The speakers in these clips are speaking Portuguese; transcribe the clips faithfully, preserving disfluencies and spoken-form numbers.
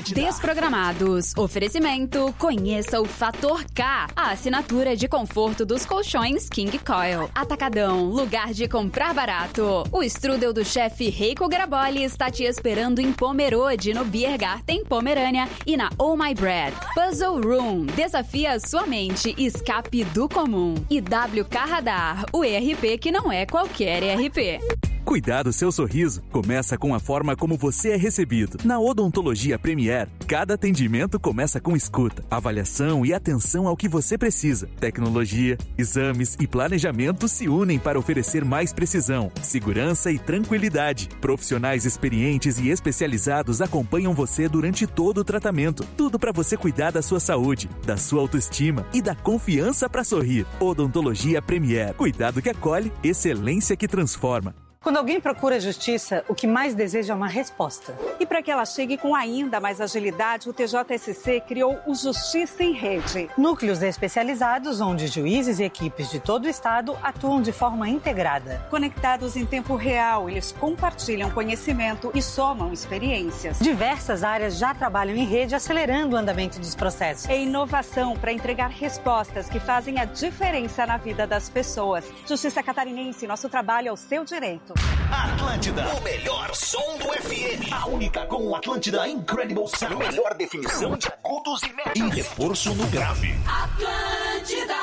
Desprogramados. Oferecimento. Conheça o Fator K. A assinatura de conforto dos colchões King Coil. Atacadão. Lugar de comprar barato. O strudel do chefe Reiko Graboli está te esperando em Pomerode, no Biergarten Pomerânia e na Oh My Bread. Puzzle Room. Desafia sua mente. Escape do comum. E W K Radar. O E R P que não é qualquer E R P. Cuidar do seu sorriso começa com a forma como você é recebido. Na Odontologia Premier, cada atendimento começa com escuta, avaliação e atenção ao que você precisa. Tecnologia, exames e planejamento se unem para oferecer mais precisão, segurança e tranquilidade. Profissionais experientes e especializados acompanham você durante todo o tratamento. Tudo para você cuidar da sua saúde, da sua autoestima e da confiança para sorrir. Odontologia Premier. Cuidado que acolhe, excelência que transforma. Quando alguém procura justiça, o que mais deseja é uma resposta. E para que ela chegue com ainda mais agilidade, o T J S C criou o Justiça em Rede. Núcleos especializados onde juízes e equipes de todo o estado atuam de forma integrada. Conectados em tempo real, eles compartilham conhecimento e somam experiências. Diversas áreas já trabalham em rede, acelerando o andamento dos processos. É inovação para entregar respostas que fazem a diferença na vida das pessoas. Justiça Catarinense, nosso trabalho é o seu direito. Atlântida, o melhor som do F M. A única com o Atlântida Incredible Sound. Melhor definição de agudos e médios. E reforço no grave. Atlântida.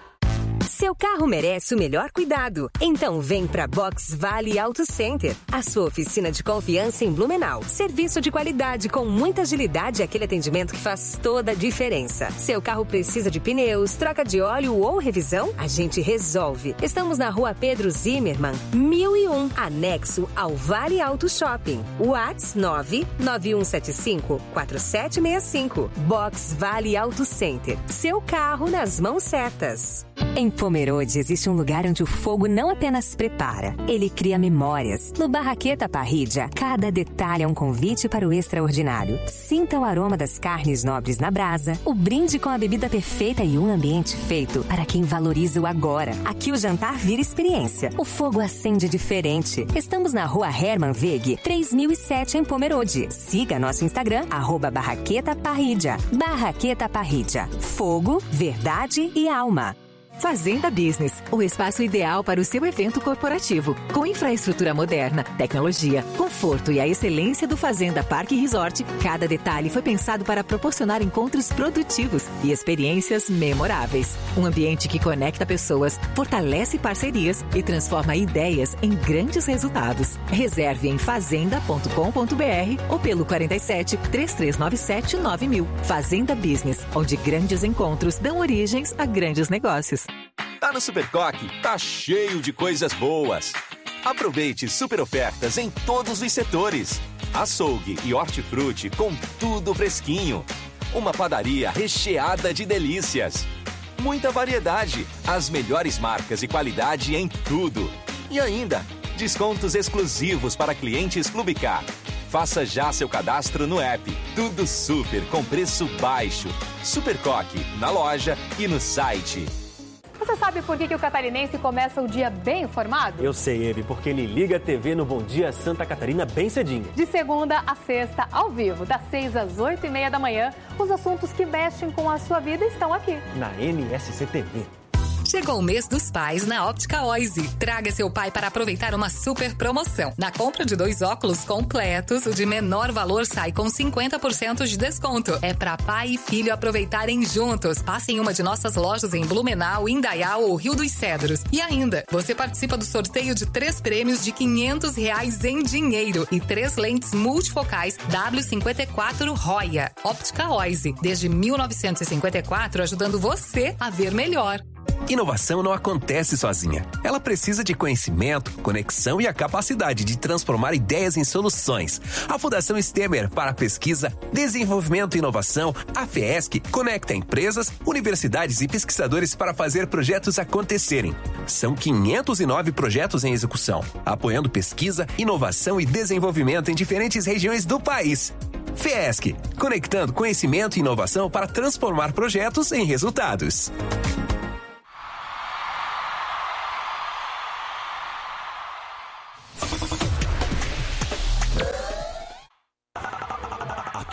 Seu carro merece o melhor cuidado. Então vem pra Box Vale Auto Center, a sua oficina de confiança em Blumenau. Serviço de qualidade com muita agilidade e aquele atendimento que faz toda a diferença. Seu carro precisa de pneus, troca de óleo ou revisão? A gente resolve. Estamos na rua Pedro Zimmermann, mil e um, anexo ao Vale Auto Shopping. WhatsApp nove nove um sete cinco quatro sete seis cinco. Box Vale Auto Center. Seu carro nas mãos certas. Em Pomerode existe um lugar onde o fogo não apenas prepara, ele cria memórias. No Barraqueta Parrilla, cada detalhe é um convite para o extraordinário. Sinta o aroma das carnes nobres na brasa, o brinde com a bebida perfeita e um ambiente feito para quem valoriza o agora. Aqui o jantar vira experiência. O fogo acende diferente. Estamos na rua Hermann Wegg, três mil e sete em Pomerode. Siga nosso Instagram, arroba Barraqueta Parrilla. Barraqueta Parrilla. Fogo, verdade e alma. Fazenda Business, o espaço ideal para o seu evento corporativo. Com infraestrutura moderna, tecnologia, conforto e a excelência do Fazenda Parque Resort, cada detalhe foi pensado para proporcionar encontros produtivos e experiências memoráveis. Um ambiente que conecta pessoas, fortalece parcerias e transforma ideias em grandes resultados. Reserve em fazenda ponto com ponto br ou pelo quarenta e sete, três três nove sete, nove mil. Fazenda Business, onde grandes encontros dão origens a grandes negócios. Tá no Supercoque, tá cheio de coisas boas. Aproveite super ofertas em todos os setores. Açougue e hortifruti com tudo fresquinho. Uma padaria recheada de delícias. Muita variedade, as melhores marcas e qualidade em tudo. E ainda, descontos exclusivos para clientes Clube Car. Faça já seu cadastro no app. Tudo super com preço baixo. Supercoque, na loja e no site. Você sabe por que, que o catarinense começa o dia bem informado? Eu sei, Eve, porque ele liga a T V no Bom Dia Santa Catarina bem cedinho. De segunda a sexta, ao vivo, das seis às oito e meia da manhã, os assuntos que mexem com a sua vida estão aqui. Na N S C T V. Chegou o mês dos pais na Óptica Oise. Traga seu pai para aproveitar uma super promoção. Na compra de dois óculos completos, o de menor valor sai com cinquenta por cento de desconto. É para pai e filho aproveitarem juntos. Passe em uma de nossas lojas em Blumenau, Indaial ou Rio dos Cedros. E ainda, você participa do sorteio de três prêmios de quinhentos reais em dinheiro e três lentes multifocais W cinquenta e quatro Roya. Óptica Oise, desde mil novecentos e cinquenta e quatro, ajudando você a ver melhor. Inovação não acontece sozinha. Ela precisa de conhecimento, conexão e a capacidade de transformar ideias em soluções. A Fundação Stemmer para Pesquisa, Desenvolvimento e Inovação, a FESC, conecta empresas, universidades e pesquisadores para fazer projetos acontecerem. São quinhentos e nove projetos em execução, apoiando pesquisa, inovação e desenvolvimento em diferentes regiões do país. FESC, conectando conhecimento e inovação para transformar projetos em resultados.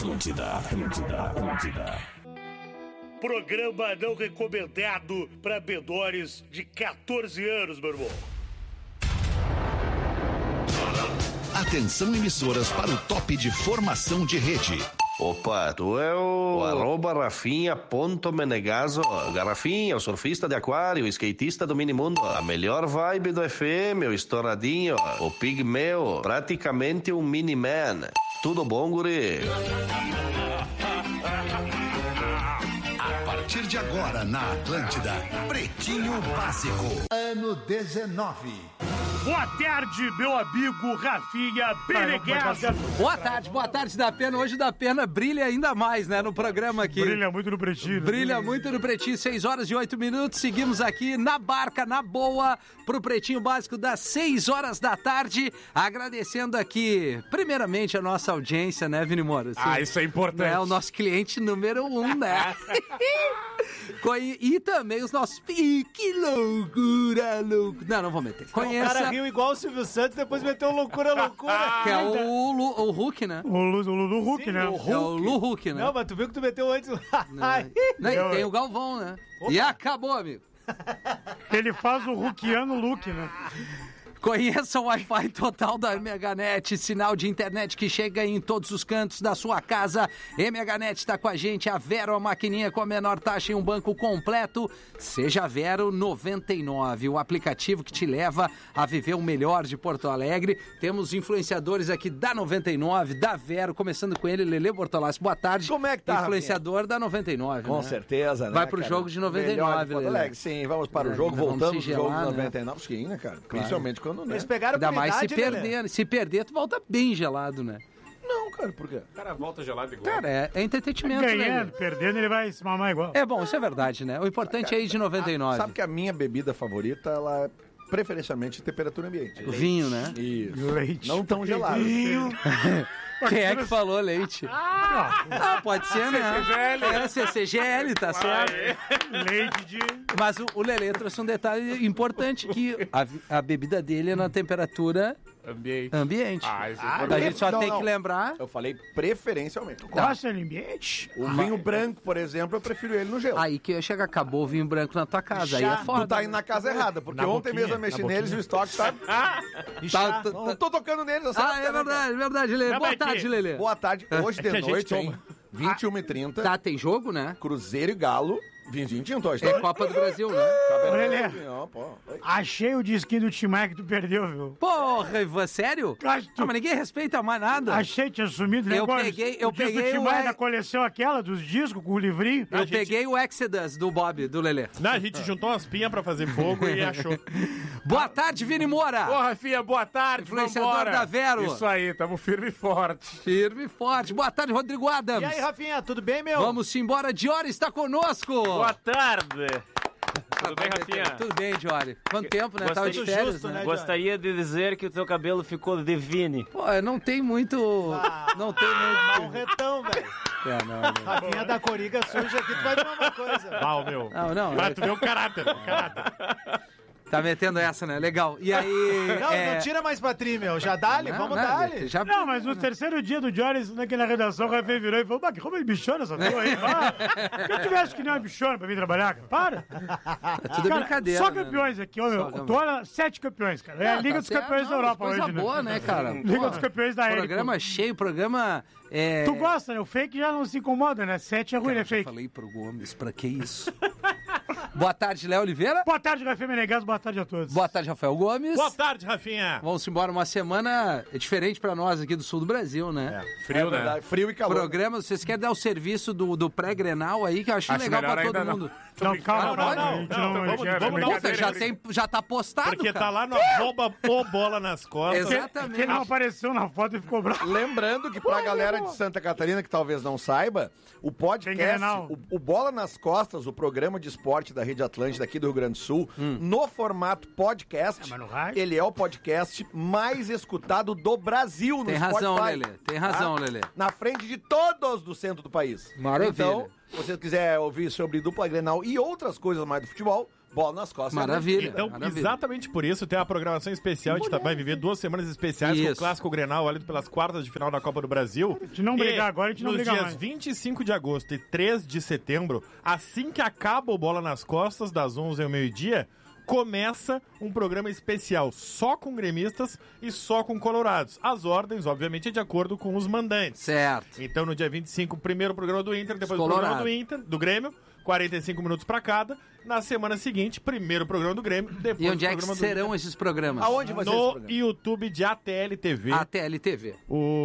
Atlântida, Atlântida, Atlântida. Programa não recomendado para menores de catorze anos, meu irmão. Atenção, emissoras, para o top de formação de rede. Opa, tu é o, o arroba Rafinha ponto Menegaso. Garrafinha, o surfista de aquário, o skatista do minimundo. A melhor vibe do F M, o estouradinho, o pigmeu, praticamente um mini-man. Tudo bom, guri? A partir de agora, na Atlântida, Pretinho Básico. Ano dezenove. Boa tarde, meu amigo Rafinha Menegaso. Boa tarde, boa tarde da Pena. Hoje da Pena brilha ainda mais, né, no programa aqui. Brilha muito no Pretinho. Brilha muito no Pretinho, seis horas e oito minutos. Seguimos aqui na barca, na boa, pro Pretinho Básico das seis horas da tarde. Agradecendo aqui, primeiramente, a nossa audiência, né, Vini Moura? Assim, ah, isso é importante. É o nosso cliente número um, né? E também os nossos... Ih, que loucura, loucura. Não, não vou meter. Conheça... O cara riu igual o Silvio Santos, depois meteu loucura, loucura. Que é o, Lu, o Hulk, né? O Lu, o Lu Hulk, Sim, né? O Hulk. É o Lu Hulk, né? Não, mas tu viu que tu meteu antes. Não, não, tem o Galvão, né? Opa. E acabou, amigo. Ele faz o Hulkiano look, né? Conheça o Wi-Fi total da M H Net, sinal de internet que chega em todos os cantos da sua casa. M H Net está com a gente, a Vero, a maquininha com a menor taxa em um banco completo. Seja Vero noventa e nove, o aplicativo que te leva a viver o melhor de Porto Alegre. Temos influenciadores aqui da noventa e nove, da Vero, começando com ele, Lelê Bortolassi. Boa tarde. Como é que tá, influenciador Rafinha? Da noventa e nove, Com né? certeza, né? Vai pro cara? jogo de noventa e nove, Melhor de Porto Alegre. Sim, vamos para o é, jogo, voltamos pro jogo de né? noventa e nove. Sim, né, cara? Claro. Principalmente quando, né? Eles pegaram Ainda mais se idade, perder. Né? Se perder, tu volta bem gelado, né? Não, cara, por quê? O cara volta gelado igual. Cara, é, é entretenimento, Ganhando, né? perdendo, ele vai se mamar igual. É bom, isso é verdade, né? O importante cara, é ir de noventa e nove. Sabe que a minha bebida favorita, ela é preferencialmente temperatura ambiente. O vinho, né? Isso. Leite. Não tão gelado. Vinho. Quem é que falou leite? Ah, ah pode ser, né? C C G L. É, C C G L, tá certo. Leite de... Mas o, o Lelê trouxe um detalhe importante, que a, a bebida dele é na temperatura... Ambiente. Ambiente. Ah, isso é ah, importante. a gente só não, tem não. que lembrar... Eu falei preferencialmente. Gosta de ambiente? O vinho branco, por exemplo, eu prefiro ele no gelo. Aí que chega, acabou o vinho branco na tua casa. Já, aí é foda. Tu tá indo na casa errada, porque Na ontem boquinha, mesmo eu mexi na neles e o estoque tá... Tá, tá, Não tô tocando neles. Eu sei ah, é verdade, verdade, Lelê. Boa tarde, Lelê. Boa tarde. Hoje de É que a gente noite, hein? toma. vinte e uma e trinta. Tá, tem jogo, né? Cruzeiro e Galo. Vinzinho tinto hoje. É Copa do Brasil, né? Lelê, Não, pô. achei o disquinho do Tim Maia que tu perdeu, viu? Porra, Ivan, sério? Acho que tu- Ah, mas ninguém respeita mais nada. Achei, tinha sumido, né? Eu Agora, peguei- eu o disco peguei do Tim o Maia E- da coleção aquela, dos discos com o livrinho. Eu gente- peguei o Exodus do Bob, do Lelê. Não, a gente juntou umas pinhas pra fazer fogo e achou. Boa tarde, Vini Moura. Ô, Rafinha, boa tarde, Influenciador vambora. da Vero. Isso aí, tamo firme e forte. Firme e forte. Boa tarde, Rodrigo Adams. E aí, Rafinha, tudo bem, meu? Vamos embora. Diori está conosco. Boa tarde. Tudo bem, Rafinha? Tudo bem, Diori. Quanto tempo, né? Tava de Tudo férias, justo, né? né? Gostaria de dizer que o teu cabelo ficou divino. Pô, não tem muito... Ah, não tem Dá um muito... retão, velho. É, não, não. Rafinha da Coriga suja aqui, tu vai ver uma coisa. Mal, meu. Não, não. Vai, tu vê o caráter, o caráter. Tá metendo essa, né? Legal. E aí... Não, é... não tira mais pra tri, meu. Já dá-lhe, Não, vamos não, dar-lhe. Já... Não, mas no terceiro dia do Joris, naquela redação, o Rafael virou e falou: "Bah, que como ele bichona essa tua aí? Ah, que tu acha que nem uma bichona pra vir trabalhar, cara? Para!" É tudo Cara, brincadeira, só né? campeões aqui, ó, Só meu. Tu olha, sete campeões, cara. É a Não, Liga tá dos certo, Campeões da não, Europa coisa hoje, né? boa, né, cara? Liga Pô, dos Campeões da Érico. Programa cheio, programa... É... Tu gosta, né? O fake já não se incomoda, né? Sete é ruim, Cara, né, já fake? falei pro Gomes, pra que isso? Boa tarde, Léo Oliveira. Boa tarde, Rafael Menegas. Boa tarde a todos. Boa tarde, Rafael Gomes. Boa tarde, Rafinha. Vamos embora, uma semana diferente pra nós aqui do sul do Brasil, né? É, frio, É né? verdade, frio e calor. Programa, vocês querem dar o serviço do, do pré-Grenal aí, que eu acho, Acho legal melhor pra todo ainda mundo. não. Não, calma, Não, não, a não, gente não, não- vamos- a gente- vamos não- Puta, já, tem, já tá postado, Porque cara. tá lá no arroba o bola nas costas. Exatamente. Que ele não apareceu na foto e ficou bravo. Lembrando que pra galera de Santa Catarina que talvez não saiba, o Tem podcast, Grenal. o, o Bola nas Costas, o programa de esporte da Rede Atlântida aqui do Rio Grande do Sul, no formato podcast, É, mas no rádio? ele é o podcast mais escutado do Brasil no Tem Spotify. razão, Lelê. Tem razão, Tá? Lelê. Na frente de todos do centro do país. Maravilha. Então, se você quiser ouvir sobre dupla Grenal e outras coisas mais do futebol, Bola nas costas. Maravilha. Então, maravilha. exatamente por isso, tem a programação especial. A gente tá- vai viver duas semanas especiais com Isso. o Clássico Grenal, válido pelas quartas de final da Copa do Brasil. A gente não brigar agora, a gente não nos briga dias mais. vinte e cinco de agosto e três de setembro, assim que acaba o Bola nas Costas, das onze ao meio-dia, começa um programa especial só com gremistas e só com colorados. As ordens, obviamente, é de acordo com os mandantes. Certo. Então, no dia vinte e cinco, primeiro o programa do Inter, depois o Colorado. programa do Inter, do Grêmio, quarenta e cinco minutos pra cada. Na semana seguinte, primeiro o programa do Grêmio, depois E onde o é que programa do serão Inter. esses programas? Aonde vai ser esse No programa? YouTube de A T L T V. A T L T V.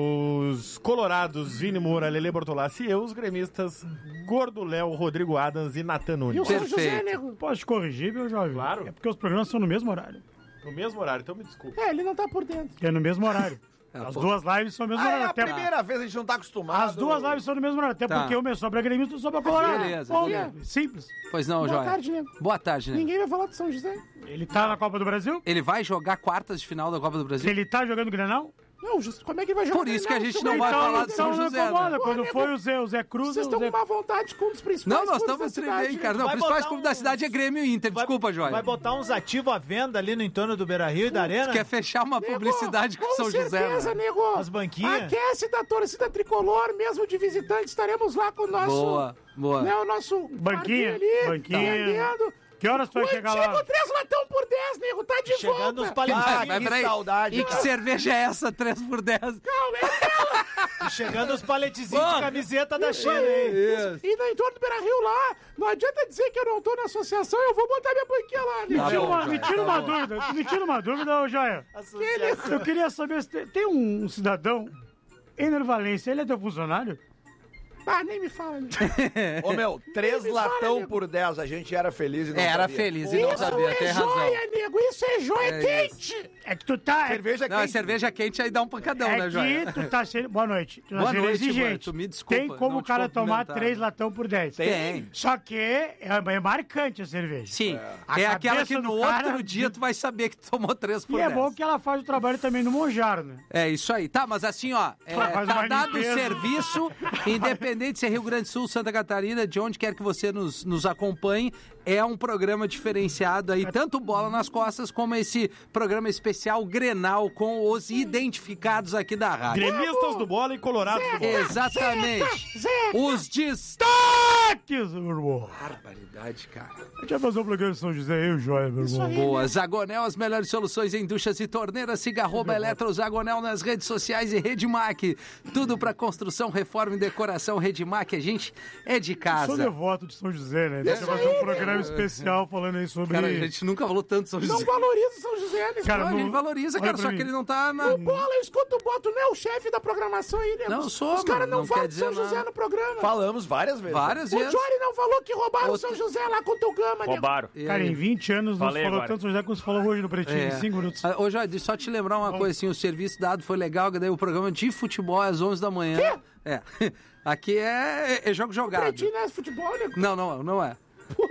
Os colorados, Vini Moura, Lele Bortolassi e eu, os gremistas Gordo Léo, Rodrigo Adams e Natan E Nunes. o São José, Perfeito. nego? Posso te corrigir, meu jovem? Claro. É porque os programas são no mesmo horário. No mesmo horário, então me desculpa. É, ele não tá por dentro. É no mesmo horário. As pô. duas lives são no mesmo Ah, é horário. a Até primeira vez, a gente não tá acostumado. As duas lives são no mesmo horário. Até Tá. porque o meu sobra gremista e o sobra colorado. Beleza, Bom, beleza. Simples. Pois não, Boa Joia. tarde, nego. Boa tarde, né? Ninguém vai falar do São José. Ele tá na Copa do Brasil? Ele vai jogar quartas de final da Copa do Brasil? Ele tá jogando Grenal? Não, justo, como é que ele vai jogar? Por isso que a gente não Então, vai falar do então São não José, incomoda. né? Quando Pô, foi nego, o Zé, o Zé Cruz... Vocês o estão Zé... com má vontade com um dos principais Não, nós clubes estamos da treinando, cidade. cara. Não, o Vai principal botar clube da uns- cidade é Grêmio e Inter. Desculpa, Joia. Vai botar uns ativos à venda ali no entorno do Beira-Rio e da Arena? Quer fechar uma Nego, publicidade com com São José, certeza, né? nego. As banquinhas. Aquece da torcida tricolor, mesmo de visitante, estaremos lá com o nosso... Boa, boa. Né, o nosso... Banquinha, parquinho ali, banquinha. vendendo. Que horas tu vai chegar lá? Chegou três latão por dez, nego, tá de Chegando volta. os palitinhos. Ah, Ah, mas que peraí. saudade, E que cara. cerveja é essa, três por dez? Calma, é aquela. E chegando os paletezinhos Pô. de camiseta da China, hein? Isso. E no entorno do Beira-Rio lá, não adianta dizer que eu não tô na associação, eu vou botar minha banquinha lá, nego. Me tira bom, uma, Joia, me tira tá uma bom. dúvida. Me tira uma dúvida, ô Joia. Eu queria saber se tem, tem um cidadão, Ener Valência, ele é teu funcionário? Ah, nem me fala, nego. Ô, meu, três Me fala, latão nego. por dez, a gente era feliz e não Era sabia. feliz e não Isso sabia, é tem razão. joia, nego, isso é joia É quente. É que tu tá... É, Cerveja Não, é quente. cerveja quente aí dá um pancadão, é né, Joia? que tu tá sendo... Boa noite. Tu tá Boa sendo noite, exigente. mano, tu me desculpa, Tem como não o te cara tomar cumprimentar. três latão por dez. Tem. Só que é, é marcante a cerveja. Sim, A é aquela cabeça que no do cara- outro dia tu vai saber que tu tomou três por E é dez. bom que ela faz o trabalho também no Monjaro, né? É isso aí. Tá, mas assim, ó, é, Ela faz tá uma dado o limpeza. serviço, independente se é Rio Grande do Sul, Santa Catarina, de onde quer que você nos, nos acompanhe, é um programa diferenciado aí, tanto Bola nas Costas, como esse programa especial Grenal, com os identificados aqui da rádio. Gremistas do Bola e Colorados do Bola. Exatamente. Os destaques. Destaques, meu irmão. Barbaridade, cara. A gente vai fazer um programa de São José, eu e o Joia, meu irmão. Boa. Zagonel, as melhores soluções em duchas e torneiras. Siga arroba Eletro Zagonel nas redes sociais e Redmac. Tudo pra construção, reforma e decoração. Redmac, a gente é de Sou casa. devoto de São José, né? Deixa eu fazer um programa especial falando aí sobre... Cara, a gente nunca falou tanto São José. Não valoriza o São José, nego. Cara, Não, a gente não- valoriza, olha cara, pra só mim. que ele não tá na... O Bola, eu escuto o Boto, não é o chefe da programação aí, nego. Não, eu sou, Os caras mano, não, não falam quer de São dizer José nada. no programa. Falamos várias vezes. Várias O vezes. Jory não falou que roubaram o Outro- São José lá com o teu gama, nego. Roubaram. E Cara, aí? em vinte anos não se Falei falou agora. tanto São José como se falou hoje no Pretinho, É. em cinco minutos. Ah, Ô, Jorge, só te lembrar uma coisa assim, o serviço dado foi legal, que daí o programa de futebol é às onze da manhã. Quê? É. Aqui é, é jogo jogado. Pretinho não é futebol, nego. Não, não, não é.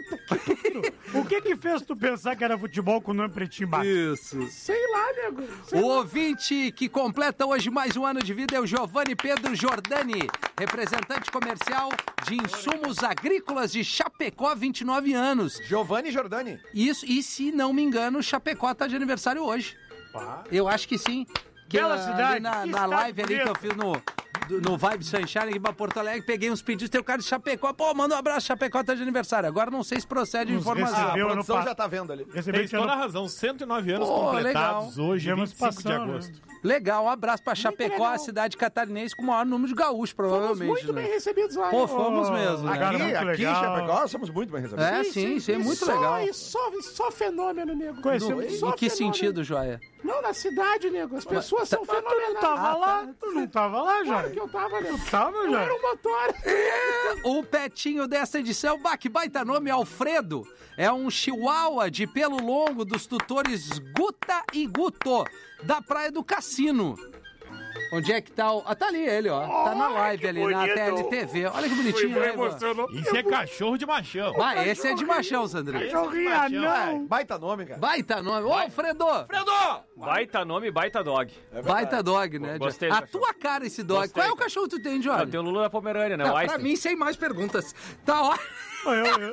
O que que fez tu pensar que era futebol com o nome Pretinho Básico? Isso. Sei lá, nego. Sei O lá. ouvinte que completa hoje mais um ano de vida é o Giovanni Pedro Giordani, representante comercial de insumos agrícolas de Chapecó, vinte e nove anos. Giovanni Giordani. Isso, e se não me engano, Chapecó tá de aniversário hoje. Eu acho que sim. Que Bela eu, ali cidade, na, que na cidade live ali que eu bonita. fiz no, do- no Vibe Sunshine aqui pra Porto Alegre, peguei uns pedidos, tem o cara de Chapecó. Pô, manda um abraço, Chapecó tá de aniversário. Agora não sei se procede a Nos informação. A recebeu ano produção pa- já tá vendo ali. Recebeu Tem que ano- toda a razão, cento e nove anos Pô, completados legal. hoje, De vinte e cinco de emancipação, né? agosto. Legal, um abraço pra Chapecó, legal. a cidade catarinense com o maior número de gaúchos, Fomos provavelmente. muito né? bem recebidos lá. Pô, nego. fomos mesmo, né? Cara, Aqui, muito aqui em legal. Chapecó, somos muito bem recebidos. É, sim, isso é E muito só- legal. E só, e só fenômeno, nego. Conhecemos- No- Em só que fenômeno. sentido, Joia? Não, na cidade, nego. As pessoas são Tu não fenomenais. tava Ah, lá? tá. Tu não tava lá, Claro já? que eu tava, nego. Tava, Eu já? era um motor. O petinho dessa edição, bah, que baita nome, Alfredo. É um chihuahua de pelo longo dos tutores Guta e Guto, da Praia do Cassino. Onde é que tá o... Ah, tá ali ele, ó. Tá na live ali, na T L T V. Olha que bonitinho, né, Ivan? Isso é cachorro de machão. Vai, esse é de machão, Sandrinho. Cachorrinha, não. Baita nome, cara. Baita nome. Ô, Alfredo! Baita nome, baita dog. Baita dog, né? Gostei do A cachorro. tua cara esse dog. Gostei, Qual é o cara. cachorro que tu tem, Eu Jorge? tenho o Lula da Pomerânia, né? Não, o pra Einstein. mim, sem mais perguntas. Tá ó. Eu, eu,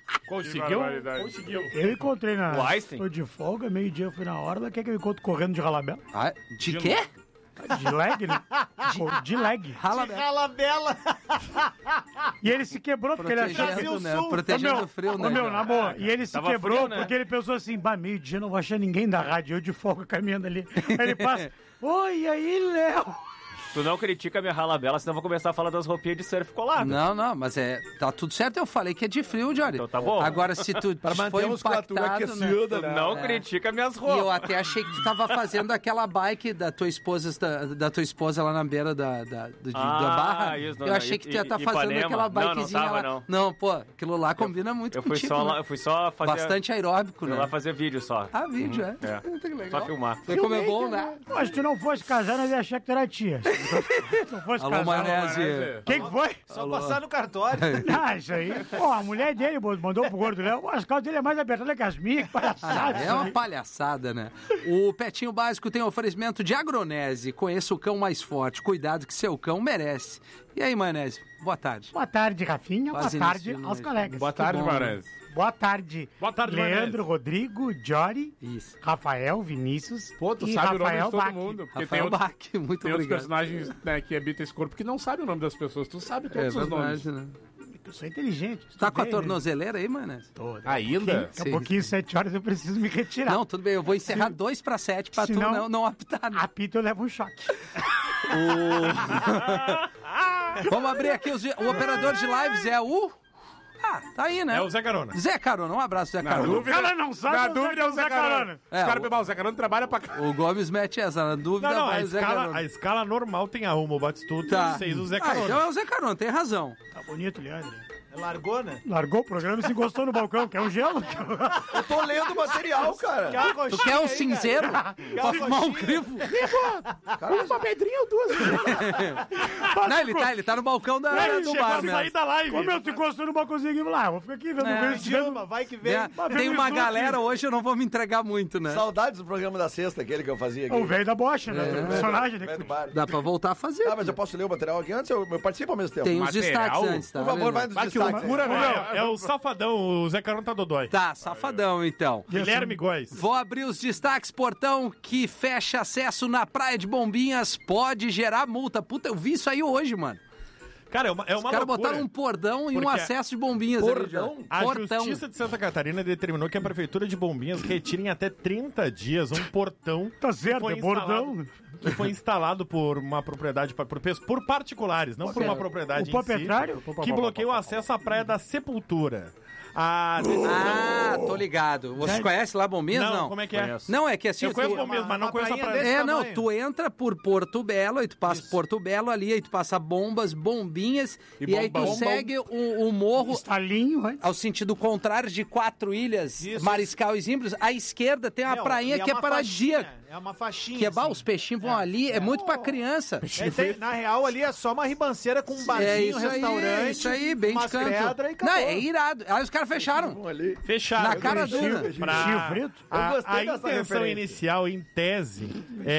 Conseguiu? Conseguiu. Eu encontrei na... O Einstein? Tô de folga, meio-dia eu fui na orla, quer que eu encontro correndo de ralabela? Ah, de quê? De leg, né? De, de leg. Ralabela. Ralabela. E ele se quebrou porque ele achou que... Né? Protegendo o frio, né? Ô, meu, na boa. E ele se Tava quebrou frio, né? porque ele pensou assim, bah, meio-dia não vou achar ninguém da rádio, eu de folga caminhando ali. Aí ele passa, oi, e aí, Léo? Tu não critica a minha ralabela, senão eu vou começar a falar das roupinhas de surf colado. Não, não, mas é, tá tudo certo. Eu falei que é de frio, Jory. Então tá bom. Agora, se tu Para foi manter a musculatura impactado, aquecida, né? né? Não É. critica minhas E roupas. eu até achei que tu tava fazendo aquela bike da tua esposa, da, da tua esposa lá na beira da, da, do- de- Ah, da barra. isso, não, eu não, achei I- que tu ia estar I- fazendo Ipanema. aquela Não, não bikezinha tava, lá. não. Não, pô, aquilo lá combina muito Eu fui contigo, só né? lá, eu fui só fazer... Bastante aeróbico, Fui né? lá fazer vídeo só. Ah, vídeo, Uhum, é. é. Muito legal. Só filmar. Vê como é bom, né? Mas se tu não fosse casar, nós ia achar que tu era tia. Se não fosse Alô, casar... maionese. Quem que foi? Só passar no cartório. Ah, isso aí. Pô, a mulher dele mandou pro gordo Léo. As calças dele é mais apertada que as minhas, que Ah, palhaçada. é uma palhaçada, né? O Petinho Básico tem oferecimento de Agronese. Conheça o cão mais forte. Cuidado que seu cão merece. E aí, maionese? Boa tarde. Boa tarde, Rafinha. Quase Boa tarde iniciando aos mesmo. colegas. Boa tarde, bom, né? Maionese. Boa tarde. Boa tarde, Leandro, Maionese. Rodrigo, Jory, Isso. Rafael, Vinícius Pô, tu e sabe o nome Rafael de todo Bach. mundo. Porque Rafael tem outros, Bach, muito tem outros obrigado. personagens, né, que habitam esse corpo que não sabem o nome das pessoas. Tu sabe todos É os nomes. verdade, né? Eu sou inteligente. Tá com a estudei, né? tornozeleira aí, maionese? Tô, daqui a Ainda? pouquinho- Daqui Sim. a pouquinho, sete horas, eu preciso me retirar. Não, tudo bem. Eu vou encerrar dois para sete pra tu Senão- não, não apitar. né? Apito, eu levo um choque. Vamos abrir aqui. Os, o operador de lives é o... Ah, tá aí, né? É o Zé Carona. Zé Carona. Um abraço, Zé Na Carona. dúvida, cara não sabe, na é o Zé- dúvida é o Zé Carona. É, Os caras, o- o Zé Carona trabalha pra cá. O Gomes mete essa. Na dúvida, Não, não, a vai o Zé escala, Carona. a escala normal tem a uma, o Batistuta Tá. e seis o Zé Ah, Carona. então é o Zé Carona, tem razão. Tá bonito, Leandro. Largou, né? Largou o programa e se encostou no balcão. Quer um gelo? Eu tô lendo o material, cara. Quer uma coxinha Tu quer um aí, cinzeiro? cara? Quer Pra uma fumar um coxinha? crivo? Uma pedrinha ou duas. Não, ele tá, ele tá no balcão da, Ele do chegou bar a mesmo. sair da live. Como eu te encostou no balcãozinho aqui lá, eu vou ficar aqui vendo É. vendo- vendo- Dilma, vai que vem. É, Mas tem vem uma o galera hoje, eu não vou me entregar muito, né? Saudades do programa da sexta, aquele que eu fazia aqui. O velho da bocha, né? É. O personagem, né? Velho do bar. Dá pra voltar a fazer. Ah, mas eu posso ler o material aqui antes? Eu, eu participo ao mesmo tempo. Tem os Material? destaques antes, tá? Por favor, vai Leandro? nos Vai que destaques. loucura, aí. velho. É o safadão, o Zé Carona tá dodói. Tá, safadão então. Guilherme Góes. Vou abrir os destaques, portão que fecha acesso na Praia de Bombinhas pode gerar multa. Puta, eu vi isso aí hoje, mano. Cara, é uma, é Os uma caras loucura. botaram um pordão e um Porque acesso de bombinhas. Pordão? Ali, já. A portão. Justiça de Santa Catarina determinou que a Prefeitura de Bombinhas retire em até trinta dias um portão Tá certo, que foi é bordão. instalado, que foi instalado por uma propriedade, por, por particulares, não por uma propriedade O em si, proprietário? que bloqueia o acesso à Praia da Sepultura. A decisão... Ah, tô ligado. Vocês conhecem lá Bombinhas? Não, Não, como é que é? Conheço. Não, é que assim... Eu conheço tu- Bombinhas, mas não uma conheço a prainha praia. desse É, não, tamanho. tu entra por Porto Belo, aí tu passa Porto Belo ali, aí tu passa bombas, bombinhas, e, E aí tu bombão. segue o, o morro Estalinho, vai. ao sentido contrário de Quatro Ilhas, Isso. Mariscal e Zimbros. À esquerda tem uma Meu, prainha e que é uma paradisíaca. faixinha, É uma faixinha. Que é, bah, assim. os peixinhos vão ali, é muito pra criança. É, tem- na real, ali é só uma ribanceira com um barzinho, É isso aí, restaurante, isso aí, bem de umas canto. pedras e acabou. Não, é irado. Aí os caras fecharam. Ali. Fecharam. Na cara Bonitinho, dura. Pra- Bichinho frito. A, Eu gostei a dessa intenção referência. inicial, em tese,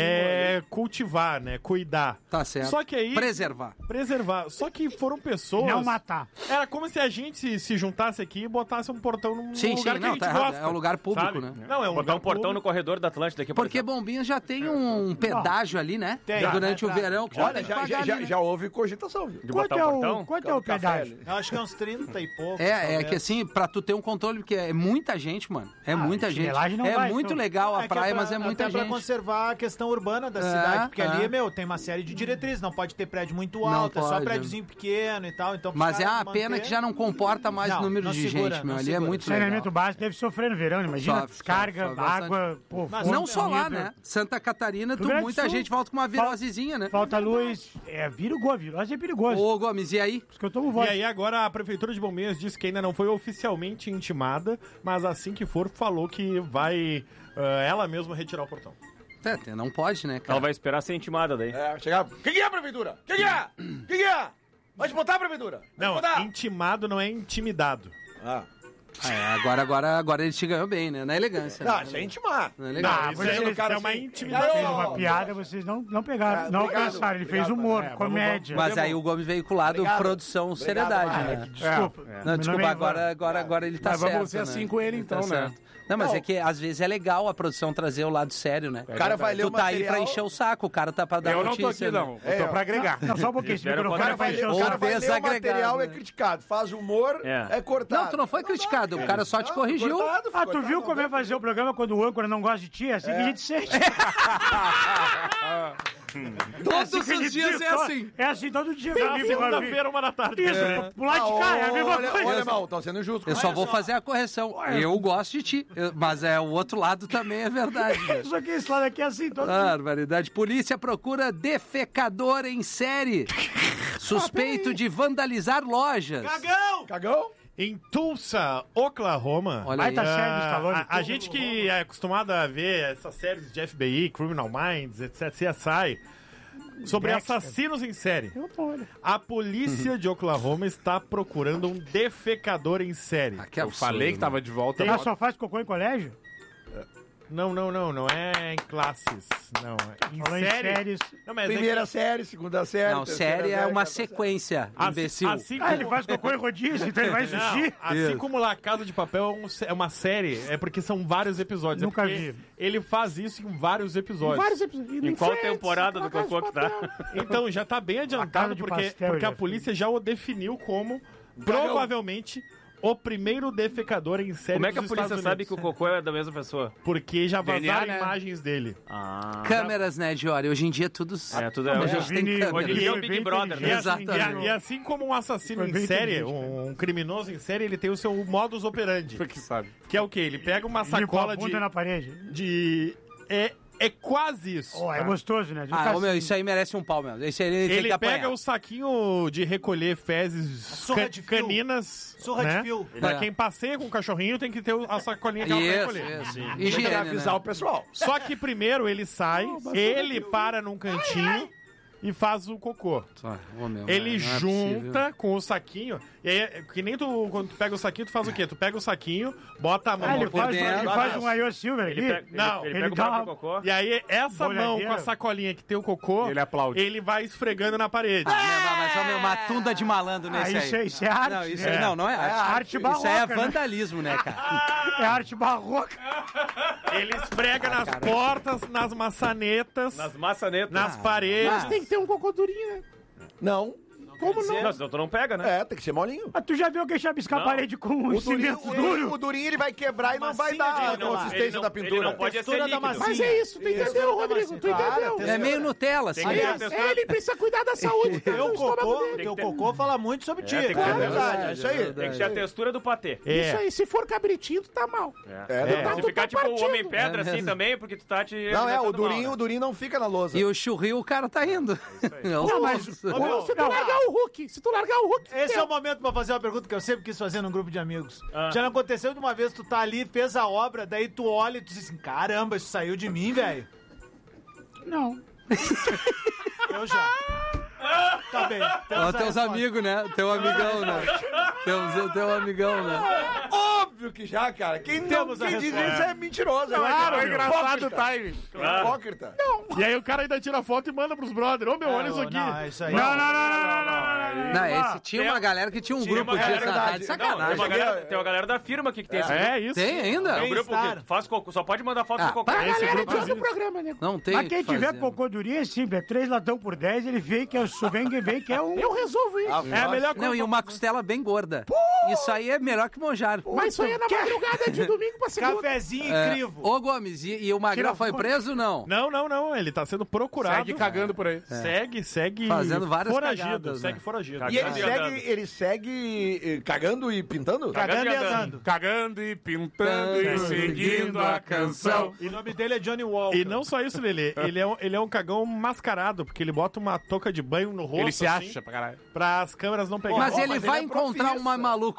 é cultivar, né? Cuidar. Tá certo. Só que aí... Preservar. Preservar. Só que foram pessoas... Não matar. Era como se a gente se, se juntasse aqui e botasse um portão num Sim, lugar sim, que a não, gente tá errado. gosta. É um lugar público, sabe? né? Não, é um Botar lugar um portão no público. corredor da Atlântida aqui, por Porque exemplo. Bombinhas já tem um pedágio ali, né? Tem, Durante já, o já. verão. que Olha, tem que já, pagar já, ali, já, né? já houve cogitação, viu? De Quanto botar é o o, portão? quanto é o Café pedágio? ali. Eu acho que é uns trinta e pouco. É, é que assim, pra tu ter um controle, porque é muita gente, mano. É muita gente. chinelagem não É vai, muito então. legal a É que praia, é pra- mas é muita até gente. pra conservar a questão urbana da É, cidade, porque é. ali, meu, tem uma série de diretrizes, não pode ter prédio muito Não alto, é só pode. prédiozinho pequeno e tal, então... pros Mas é caras uma pena manter- que já não comporta mais Não, número não de segura, gente, meu. não Ali é segura. muito legal. Saneamento básico deve sofrer no verão, imagina. Sofre, Descarga, sofre, sofre água, pô, Mas fonte Não só lá, bonita. né? Santa Catarina, tu, Rio Grande do muita Sul. gente volta com uma virosezinha, né? Falta luz. É perigoso, virose é perigoso. Ô, Gomes, e aí? Por isso que eu tomo E voz. aí agora a Prefeitura de Bombinhas disse que ainda não foi oficialmente intimada, mas assim que for, falou que vai ah, ela mesma retirar o portão. É, não pode, né, cara? Ela vai esperar ser intimada daí. É, chegar. O que, que é, prefeitura? O que, que é? O que, que é? Vai desmontar, prefeitura? Vai Não, desmontar? intimado não é intimidado. Ah. Ah, é, agora, agora, agora ele te ganhou bem, né? Na elegância. Não, né? isso é intimar. Na elegância. Não, Isso aí, vocês- cara, é uma Ele intimidação. fez uma piada, vocês não, não pegaram, Ah, não obrigado, alcançaram. Ele obrigado, fez humor, é, comédia. Mas aí o Gomes veio com o lado Obrigado. produção, Obrigado, seriedade, vai. né? Desculpa. Não, Meu desculpa, nome é agora, Ivan. agora, agora ele tá Mas certo. vamos ser né? assim com ele, Ele tá então, né? certo. Não, mas Não. é que às vezes é legal a produção trazer o lado sério, né? O cara vai ler Tu o tá aí material... pra encher o saco, o cara tá pra dar Eu não notícia. tô aqui, né? não. Eu tô É, pra agregar. Não, só um pouquinho. Esse Espero microfone quando O cara vai vai, encher ler, o o Ou cara vai ler o desagregado, material, né? é criticado. Faz humor, É. é, cortado. Não, tu não foi criticado, o cara só te Não, corrigiu. cortado, Ah, tu cortado, viu não como é tem fazer o programa quando o âncora não gosta de ti? É assim que a gente sente. Todos assim que a os gente dias vive, é to- assim. É assim todo dia. Na Vive, vive, segunda-feira, uma da tarde. Isso, É. pular de cá, é a mesma olha, coisa. olha, mal, estão sendo injustos. Eu só vou fazer a correção. Eu gosto de ti, eu- mas é o outro lado também é verdade. né? Isso aqui, esse lado aqui é assim todo dia. Barbaridade. Polícia procura defecador em série. Suspeito de vandalizar lojas. Cagão! Cagão? Em Tulsa, Oklahoma. Olha Vai aí. tá sério, Ah, Stallone. a, a gente que é acostumado a ver essas séries de F B I, Criminal Minds, etcétera, C S I, sobre Dexter. assassinos em série. Eu tô, olha. A polícia de Oklahoma está procurando um defecador em série. Ah, que Eu absurdo, falei que né? tava de volta. Ela só faz cocô em colégio? Não, não, não, não é em classes. Não, é em Falou em série. séries. Não, mas é Primeira que- série, segunda série. Não, terceira série é série, uma quarta série. sequência, Assim- imbecil. assim Ah, ele como- faz cocô em rodízio, então ele vai em Não, sushi? assim Isso. como La Casa de Papel é, um sé- é uma série, é porque são vários episódios. Nunca é porque vi. Ele faz isso em vários episódios. Vários episódios. Em qual temporada do Cocô que tá? Então, já tá bem Casa adiantado, de porque, Pastel, porque a já polícia já o definiu como, provavelmente, o primeiro defecador em série Como é que a dos polícia Estados sabe que Unidos. o Cocô é da mesma pessoa? Porque já D N A, vazaram né? imagens dele. Ah. Câmeras, né, Diori? Hoje em dia tudo... É, tudo é- a é, gente tem Vini, câmeras. Hoje em dia é o Foi Big bem Brother, né? E assim, Exatamente. e, e assim como um assassino Foi bem em série, inteligente. um, um criminoso em série, ele tem o seu modus operandi. Foi que sabe. Que é o quê? Ele pega uma Limpa a sacola bunda de... na parede. de é, é quase isso. Oh, é tá? gostoso, né? Ah, ô, meu, isso aí merece um pau, meu. Esse aí ele, tem Ele que apanhar. pega o saquinho de recolher fezes surra ca- de fio. caninas. Surra né? de fio. Pra É. quem passeia com o cachorrinho tem que ter a sacolinha que ela vai Isso, recolher. isso. Tem que Higiene, avisar né? o pessoal. Só que primeiro ele sai, ele para num cantinho e faz o cocô. Só, ô, meu, Ele não é junta possível. com o saquinho. E aí, é que nem tu, quando tu pega o saquinho, tu faz o quê? Tu pega o saquinho, bota a mão Ah, ele por faz, dentro. ele faz um Ayo Silver Ele ali. pega, ele- Não, ele, ele pega o dá próprio uma- cocô. E aí, essa mão Bolhadeira. com a sacolinha que tem o cocô, Ele aplaude. ele vai esfregando na parede. Ah, meu, mas, ó, meu, uma tunda de malandro nesse Ah, aí. isso é- isso é arte, Não, isso né? aí, não, não é arte. arte Isso aí é barroca, né? vandalismo, né, cara? É arte barroca. Ele esfrega nas portas, nas maçanetas, Nas maçanetas. nas paredes. Mas tem que ter um cocô durinho, né? Não. Como não? Não, senão tu não pega, né? É, tem que ser molinho. Ah, tu já viu alguém chapiscar a Não. parede com um O durinho, cimento o, duro? o durinho ele vai quebrar e não vai Massinha dar a de- não, consistência ele não- da pintura. ele não pode ser Textura da líquido. massinha. Mas é isso, tu Isso. entendeu, Rodrigo? Tu Claro, entendeu? É meio Nutella, assim. Tem que ter a Aliás, textura- ele precisa cuidar da saúde tá, Teu do estômago cocô, dele. teu ter- cocô fala muito sobre ti. tem que cara. ter- É verdade, é isso aí. Tem que ser a textura do patê. É. Isso aí, se for cabritinho, tu tá mal. É. É, É. não, Se Tu ficar tá tipo o partindo. Homem-Pedra É assim mesmo. também, porque tu tá te... não, é, o alimentando durinho, mal, o né? durinho não fica na lousa. E o churril, o cara tá indo. Não, mas... Ô, meu, Se tu não, largar o Hulk, se tu largar o Hulk, Esse é teu. o momento pra fazer uma pergunta que eu sempre quis fazer num grupo de amigos. Ah. Já não aconteceu de uma vez tu tá ali, fez a obra, daí tu olha e tu diz assim, caramba, isso saiu de mim, velho. Não. Eu já. Tá bem. Ó, temos a teus resposta. amigos, né? Teu amigão, né? Teu, teu amigão, né? Óbvio que já, cara. Quem, não, Temos a quem diz resposta. isso é mentiroso. Claro, é é engraçado o hipócrita. timing. É hipócrita. E aí o cara ainda tira foto e manda pros brothers. Ô, meu, olha É, isso aqui. Não, é isso aí. Não, não, não, não, não, não, não. Não, esse tinha uma galera que tinha um Tinha grupo uma disso. galera- Tá de Não, tem, sacanagem. uma galera, tem uma galera da firma aqui que tem esse grupo. É isso. Tem ainda? É um grupo Bem-estar. que faz cocô, só pode mandar foto Ah, do cocô. para, Esse Galera, grupo é do existe. programa, né? Não tem. Mas o quem que tiver fazer. cocô durinho é simples. É três latão por dez, ele vem que é o vem que vem que é um... Eu resolvo isso. É a melhor Não, coisa. e uma costela bem gorda. Isso aí é melhor que mojar. Mas isso aí é na madrugada de domingo pra segunda. Cafezinho É, e crivo. Ô, Gomes, e, e o Magrão Tira foi foto. preso, não? Não, não, não. Ele tá sendo procurado. Segue cagando por aí. Segue, segue. Fazendo várias foragido. cagadas, Segue né? foragido. E ele Cagando e andando. segue, ele segue eh, cagando e pintando? Cagando e andando. andando. Cagando e pintando e seguindo a canção. E o nome dele é Johnny Walker. E não só isso, Lelê. Ele é, um, ele é um cagão mascarado, porque ele bota uma touca de banho no rosto. Ele se assim, acha pra caralho. Pra as câmeras não pegarem. Mas Ó, ele mas vai ele é encontrar profissa. um mais maluco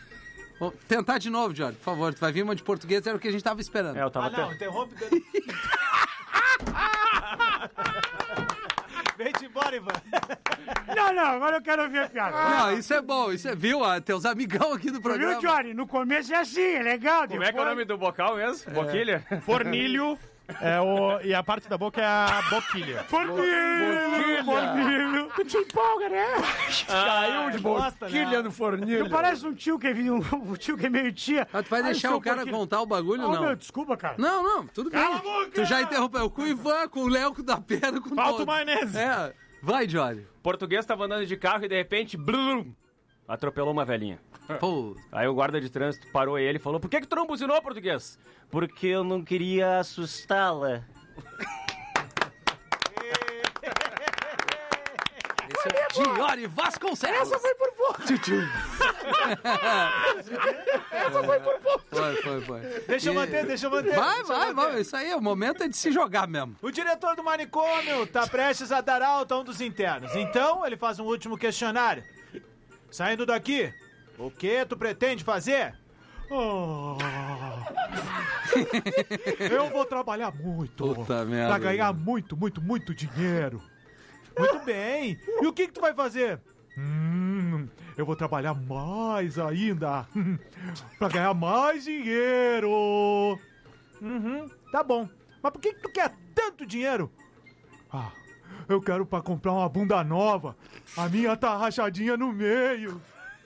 Vou tentar de novo, Jorge, por favor. Tu vai vir uma de português, era o que a gente tava esperando. É, eu tava Ah, não, até... interrompe. agora, Ivan. Não, não, agora eu quero ouvir a piada. Não, isso é bom, isso é, viu? Ah, teus amigão aqui do Tu programa. viu, Johnny? No começo é assim, é legal. Como é que é o nome do bocal mesmo? Boquilha? Fornilho. É o, e a parte da boca é a boquilha. Fornilho! Fornilho! Tu te empolga, né? Caiu de bosta, boquilha né? no fornilho. Tu parece um tio que é um, um tio que é meio tia. Ah, tu vai Ai, deixar seu o cara forquilho. contar o bagulho, Oh, não? meu, desculpa, cara. Não, não, tudo bem. Cala a boca! Tu já interrompeu com o Ivan, com o Léo, com o da Pera, com Falta todo. o maionese. É, vai, Johnny. Português tava andando de carro e de repente, blum, atropelou uma velhinha. Pô. Aí o guarda de trânsito parou ele e falou: por que que tu não buzinou, português? Porque eu não queria assustá-la. Esse é Diori Vasconcelos. Essa foi por pouco. Essa foi por pouco. Foi, foi, foi. Deixa eu E- manter, deixa eu manter. Vai, deixa eu vai, manter. vai. Isso aí, o momento é de se jogar mesmo. O diretor do manicômio tá prestes a dar alta a um dos internos. Então, ele faz um último questionário. Saindo daqui, o que tu pretende fazer? Oh. Eu vou trabalhar muito. Puta merda. Pra ganhar muito, muito, muito dinheiro. Muito bem. E o que que tu vai fazer? Hum, eu vou trabalhar mais ainda. Pra ganhar mais dinheiro. Uhum, tá bom. Mas por que que tu quer tanto dinheiro? Ah, eu quero pra comprar uma bunda nova. A minha tá rachadinha no meio.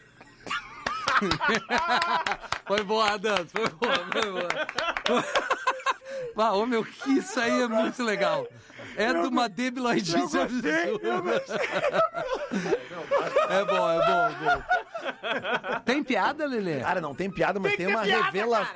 Foi boa, Dan. Foi boa, foi boa. Ah, ô meu, que isso aí é muito legal. É de uma debiloidice absurda. É bom, é bom, é bom. Tem piada, Lelê? Cara, não tem piada, mas tem, tem uma revelação.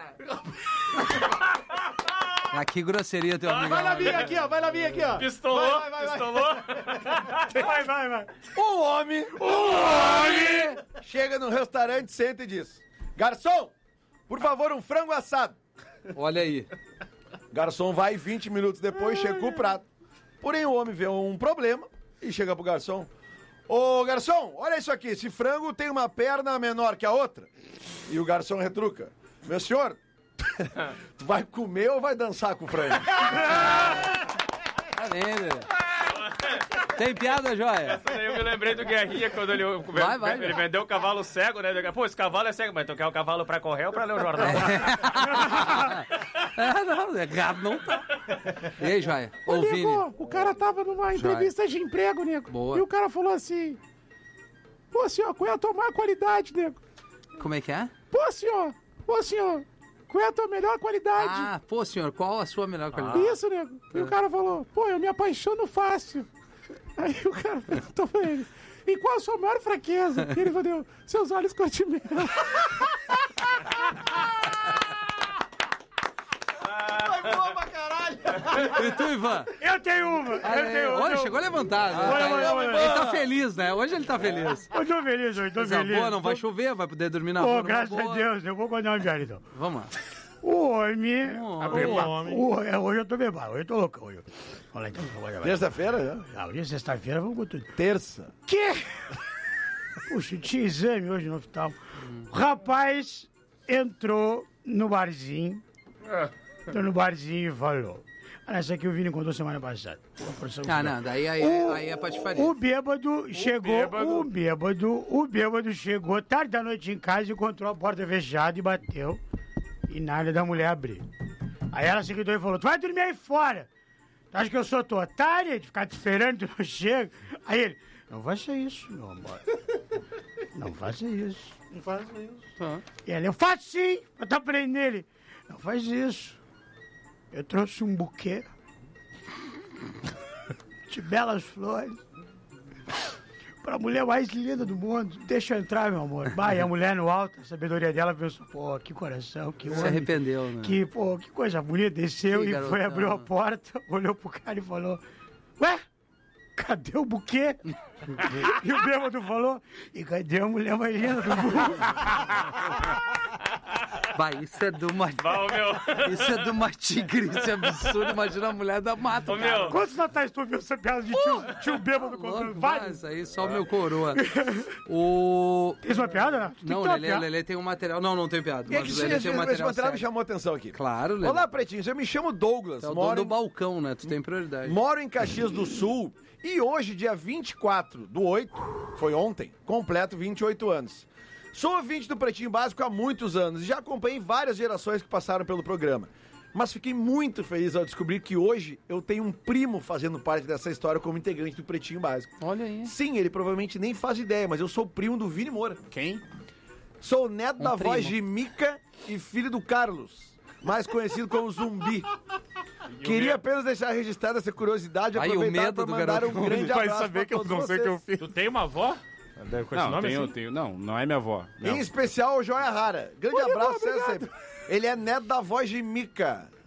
Ah, que grosseria teu amigo. Vai na minha aqui, ó. Vai na minha aqui, ó. Pistolou, vai, vai, vai, pistolou. Vai, vai, vai. O homem, o homem, chega no restaurante, senta e diz: garçom, por favor, um frango assado. Olha aí. Garçom vai, vinte minutos depois, chega com o prato. Porém, o homem vê um problema e chega pro garçom: ô garçom, olha isso aqui, esse frango tem uma perna menor que a outra. E o garçom retruca: meu senhor, tu vai comer ou vai dançar com o frango? Tem piada, Joia? Essa daí eu me lembrei do Guerrinha quando ele, Vai, vai, ele vai. vendeu o cavalo cego, né? Pô, esse cavalo é cego, mas tu quer o cavalo pra correr ou pra ler o jornal? É, não, é gado não tá. E aí, Joia? Ô, Ô, Vini. nego, o cara tava numa entrevista de emprego, nego. Boa. E o cara falou assim: pô, senhor, qual é a tua maior qualidade, nego? Como é que é? Pô, senhor, pô, senhor, qual é a tua melhor qualidade? Ah, pô, senhor, qual a sua melhor qualidade? Isso, nego. E o cara falou: pô, eu me apaixono fácil. Aí o cara perguntou pra ele: e qual a sua maior fraqueza? E ele falou: seus olhos cor de mel. Vai boa pra caralho. E tu, Ivan? Eu tenho uma. Eu Aê, tenho uma. olha, chegou levantado. Ah, né? olha, olha, olha. Ele tá feliz, né? Hoje ele tá feliz. Eu tô feliz hoje, tô Coisa feliz. boa, não vai Tô- chover, vai poder dormir na Pô, rua. numa graças boa. a Deus, eu vou contar uma piada então. Vamos lá. O homem. O o homem. o- é, hoje eu tô bebado, hoje eu tô louco. Hoje. Vamos lá então. Vamos lá, Terça-feira, né? Ah, hoje é sexta-feira, vamos com tudo. Terça. Que? Puxa, tinha exame hoje no hospital. O rapaz entrou no barzinho. Entrou no barzinho e falou. Olha, essa aqui o Vini contou semana passada. Uma porção Ah, de- não, daí aí, O- aí é patifaria. O bêbado chegou, bêbado. o bêbado, o bêbado chegou tarde da noite em casa e encontrou a porta fechada e bateu. E na área da mulher abriu. Aí ela se gritou e falou: tu vai dormir aí fora. Tu acha que eu sou tua otária de ficar te esperando, tu não chega? Aí ele: não faça isso, meu amor. Não faça isso. Não faça isso. Tá. E ela: eu faço sim. Eu tô prendendo ele. Não faz isso. Eu trouxe um buquê de belas flores pra mulher mais linda do mundo. Deixa eu entrar, meu amor. Vai, e a mulher no alto, a sabedoria dela pensou: pô, que coração, que Se homem. arrependeu, né? Que, pô, que coisa bonita. Desceu Que e garotão. foi, abriu a porta, olhou pro cara e falou: ué, cadê o buquê? E o bêbado falou: e cadê a mulher mais linda do mundo? Vai, isso é de uma... Vai, ô, meu. Isso é de uma tigrice absurda. Imagina a mulher da mata, Ô, cara. meu. Quantos natais tu ouviu essa piada de tio, tio bêbado contando? Vai! Mas aí só o meu coroa. O... Tem uma piada? Tem Não, que ter o uma Lelê, piada. Lelê tem um material... Não, não tem piada. E é Mas que o esse, Lelê esse, tem um esse material material me sério. chamou a atenção aqui. Claro, Lelê. Olá, pretinhos. Eu me chamo Douglas. É o moro dono do em- balcão, né? Tu tem prioridade. Moro em Caxias do Sul e hoje, dia vinte e quatro do oito, foi ontem, completo vinte e oito anos. Sou ouvinte do Pretinho Básico há muitos anos e já acompanhei várias gerações que passaram pelo programa. Mas fiquei muito feliz ao descobrir que hoje eu tenho um primo fazendo parte dessa história como integrante do Pretinho Básico. Olha aí. Sim, ele provavelmente nem faz ideia, mas eu sou primo do Vini Moura. Quem? Sou neto Um da primo. voz de Mica e filho do Carlos, mais conhecido como Zumbi. Queria apenas deixar registrada essa curiosidade e Ai, o aproveitar medo para do mandar garoto. um grande Vai abraço saber pra que eu todos não sei o que eu vocês. fiz. Tu tem uma avó? Deve com esse Não, nome tenho, assim? tenho. Não, não é minha avó. Não. Em especial o Joia Rara. Grande abraço, César sempre. Ele é neto da voz de Mica.